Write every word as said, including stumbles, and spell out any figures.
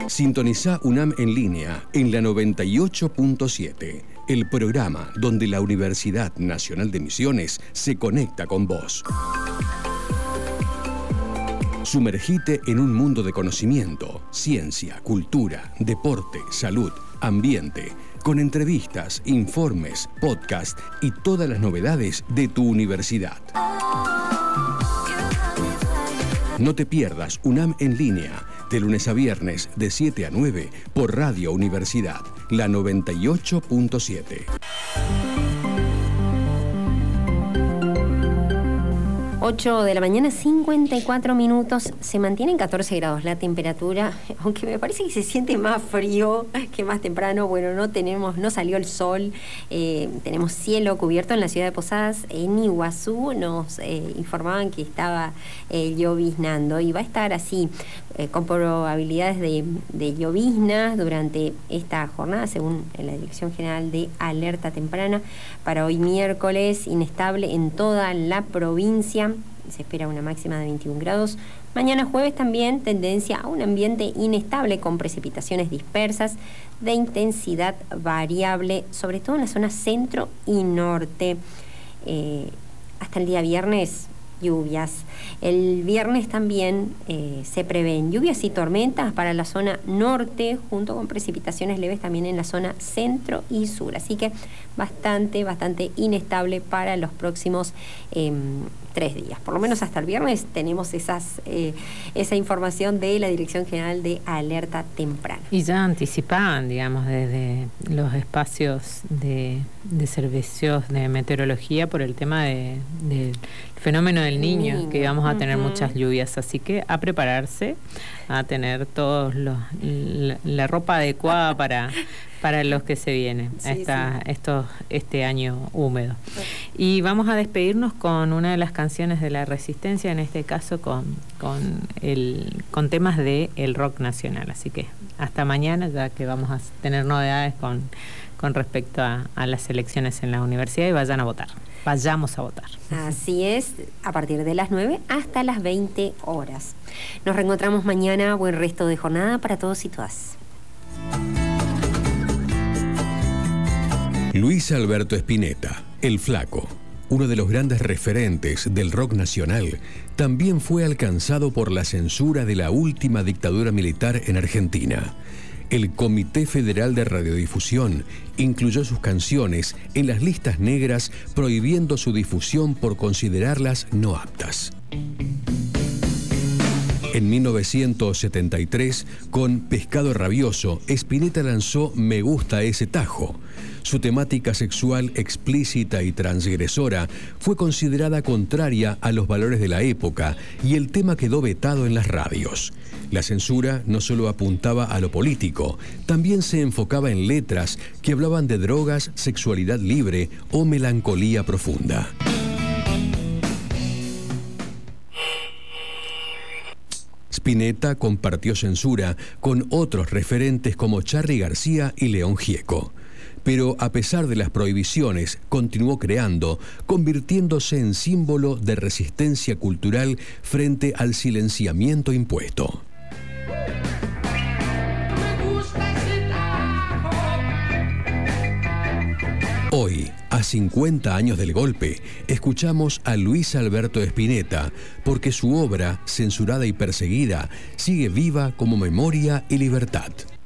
Sintonizá UNAM en línea en la noventa y ocho punto siete, el programa donde la Universidad Nacional de Misiones se conecta con vos. Sumergite en un mundo de conocimiento, ciencia, cultura, deporte, salud, ambiente, con entrevistas, informes, podcast y todas las novedades de tu universidad. No te pierdas UNAM en línea, de lunes a viernes, de siete a nueve, por Radio Universidad, la noventa y ocho punto siete. ocho de la mañana, cincuenta y cuatro minutos. Se mantiene en catorce grados la temperatura, aunque me parece que se siente más frío que más temprano. Bueno, no tenemos, no salió el sol, eh, tenemos cielo cubierto en la ciudad de Posadas. En Iguazú nos eh, informaban que estaba eh, lloviznando y va a estar así, eh, con probabilidades de, de lloviznas durante esta jornada, según la Dirección General de Alerta Temprana. Para hoy miércoles, inestable en toda la provincia. Se espera una máxima de veintiún grados. Mañana jueves también tendencia a un ambiente inestable con precipitaciones dispersas de intensidad variable, sobre todo en la zona centro y norte. Eh, hasta el día viernes, lluvias. El viernes también eh, se prevén lluvias y tormentas para la zona norte, junto con precipitaciones leves también en la zona centro y sur. Así que bastante, bastante inestable para los próximos eh, tres días. Por lo menos hasta el viernes tenemos esas, eh, esa información de la Dirección General de Alerta Temprana. Y ya anticipaban, digamos, desde los espacios de, de servicios de meteorología por el tema de, del fenómeno del niño, niño, que íbamos a tener uh-huh. muchas lluvias, así que a prepararse, a tener todos los la, la ropa adecuada para para los que se vienen sí, esta, sí. Estos, este año húmedo. Y vamos a despedirnos con una de las canciones de la Resistencia, en este caso con, con, el, con temas de el rock nacional. Así que hasta mañana, ya que vamos a tener novedades con, con respecto a, a las elecciones en la universidad, y vayan a votar. Vayamos a votar. Así es, a partir de las nueve hasta las veinte horas. Nos reencontramos mañana. Buen resto de jornada para todos y todas. Luis Alberto Spinetta, el Flaco, uno de los grandes referentes del rock nacional, también fue alcanzado por la censura de la última dictadura militar en Argentina. El Comité Federal de Radiodifusión incluyó sus canciones en las listas negras, prohibiendo su difusión por considerarlas no aptas. En mil novecientos setenta y tres, con Pescado Rabioso, Spinetta lanzó Me gusta ese tajo. Su temática sexual explícita y transgresora fue considerada contraria a los valores de la época y el tema quedó vetado en las radios. La censura no solo apuntaba a lo político, también se enfocaba en letras que hablaban de drogas, sexualidad libre o melancolía profunda. Spinetta compartió censura con otros referentes como Charly García y León Gieco. Pero a pesar de las prohibiciones, continuó creando, convirtiéndose en símbolo de resistencia cultural frente al silenciamiento impuesto. Hoy, a cincuenta años del golpe, escuchamos a Luis Alberto Spinetta, porque su obra, censurada y perseguida, sigue viva como memoria y libertad.